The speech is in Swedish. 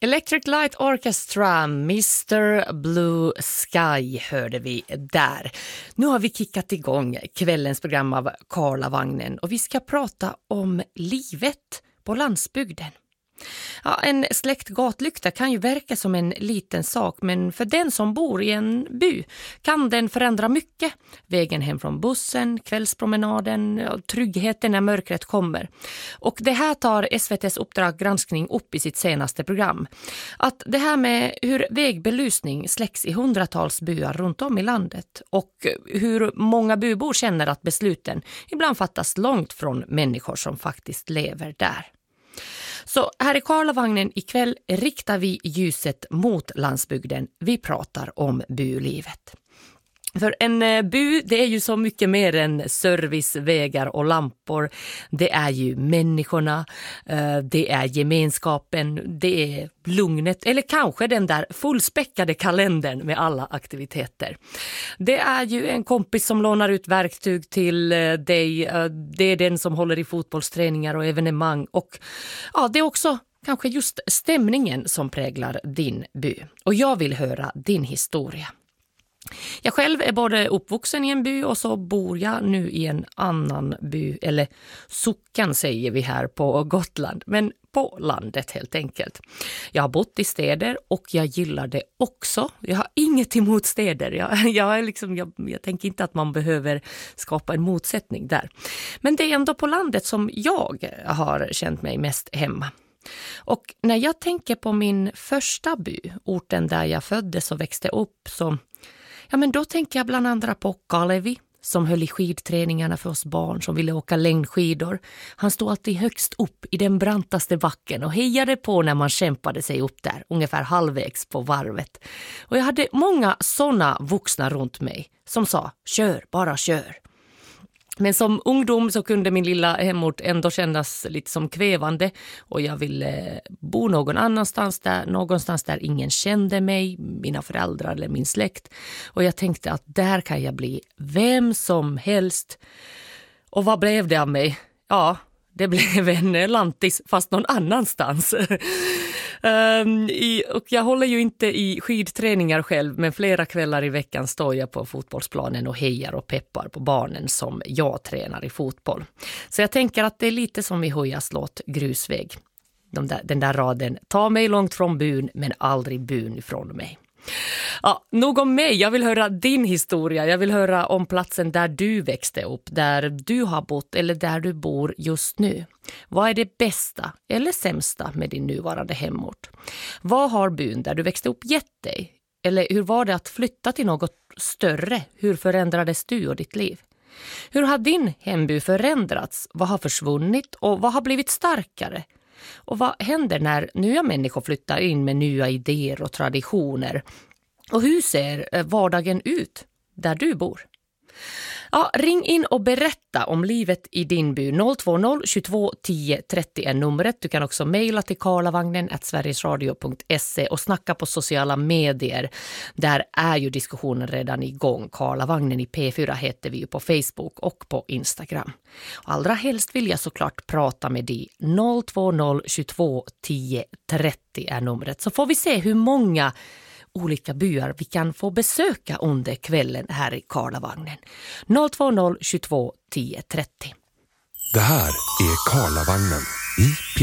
Electric Light Orchestra, Mr. Blue Sky hörde vi där. Nu har vi kickat igång kvällens program av Karlavagnen och vi ska prata om livet på landsbygden. Ja, en släckt gatlykta kan ju verka som en liten sak, men för den som bor i en by kan den förändra mycket. Vägen hem från bussen, kvällspromenaden, tryggheten när mörkret kommer. Och det här tar SVT:s Uppdrag granskning upp i sitt senaste program. Att det här med hur vägbelysning släcks i hundratals byar runt om i landet och hur många bybor känner att besluten ibland fattas långt från människor som faktiskt lever där. Så här i Karlavagnen ikväll riktar vi ljuset mot landsbygden. Vi pratar om bylivet. För en by, det är ju så mycket mer än service, vägar och lampor. Det är ju människorna, det är gemenskapen, det är lugnet eller kanske den där fullspäckade kalendern med alla aktiviteter. Det är ju en kompis som lånar ut verktyg till dig, det är den som håller i fotbollsträningar och evenemang och ja, det är också kanske just stämningen som präglar din by. Och jag vill höra din historia. Jag själv är både uppvuxen i en by och så bor jag nu i en annan by, eller socken säger vi här på Gotland, men på landet helt enkelt. Jag har bott i städer och jag gillar det också. Jag har inget emot städer. Jag tänker inte att man behöver skapa en motsättning där. Men det är ändå på landet som jag har känt mig mest hemma. Och när jag tänker på min första by, orten där jag föddes och växte upp, så ja, men då tänker jag bland andra på Kalevi som höll i skidträningarna för oss barn som ville åka längdskidor. Han stod alltid högst upp i den brantaste backen och hejade på när man kämpade sig upp där, ungefär halvvägs på varvet. Och jag hade många sådana vuxna runt mig som sa, kör, bara kör. Men som ungdom så kunde min lilla hemort ändå kännas lite som kvävande och jag ville bo någonstans där ingen kände mig, mina föräldrar eller min släkt. Och jag tänkte att där kan jag bli vem som helst. Och vad blev det av mig? Ja, det blev en lantis fast någon annanstans. Och jag håller ju inte i skidträningar själv, men flera kvällar i veckan står jag på fotbollsplanen och hejar och peppar på barnen som jag tränar i fotboll. Så jag tänker att det är lite som i Hojas låt Grusväg. Den där raden, ta mig långt från byn men aldrig byn ifrån mig. Ja, nog om mig. Jag vill höra din historia. Jag vill höra om platsen där du växte upp, där du har bott eller där du bor just nu. Vad är det bästa eller sämsta med din nuvarande hemort? Vad har byn där du växte upp gett dig? Eller hur var det att flytta till något större? Hur förändrades du och ditt liv? Hur har din hemby förändrats? Vad har försvunnit och vad har blivit starkare? Och vad händer när nya människor flyttar in med nya idéer och traditioner? Och hur ser vardagen ut där du bor? Ja, ring in och berätta om livet i din by. 020 22 10 30 är numret. Du kan också mejla till karlavagnen@sverigesradio.se och snacka på sociala medier. Där är ju diskussionen redan igång. Karlavagnen i P4 heter vi ju på Facebook och på Instagram. Och allra helst vill jag såklart prata med dig. 020 22 10 30 är numret. Så får vi se hur många olika byar vi kan få besöka under kvällen här i Karlavagnen. 020 22 10 30. Det här är Karlavagnen i